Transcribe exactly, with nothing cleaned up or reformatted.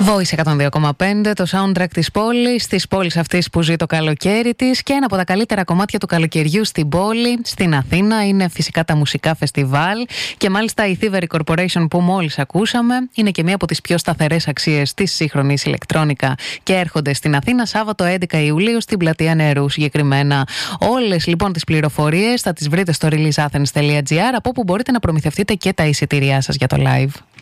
Voice εκατόν δύο κόμμα πέντε, το soundtrack της πόλης, της πόλης αυτής που ζει το καλοκαίρι της, και ένα από τα καλύτερα κομμάτια του καλοκαιριού στην πόλη, στην Αθήνα, είναι φυσικά τα μουσικά φεστιβάλ. Και μάλιστα η Thievery Corporation που μόλις ακούσαμε είναι και μία από τις πιο σταθερές αξίες της σύγχρονης ηλεκτρόνικα και έρχονται στην Αθήνα Σάββατο έντεκα Ιουλίου στην Πλατεία Νερού συγκεκριμένα. Όλες λοιπόν τις πληροφορίες θα τις βρείτε στο release athens τελεία gr, από όπου μπορείτε να προμηθευτείτε και τα εισιτήριά σας για το live.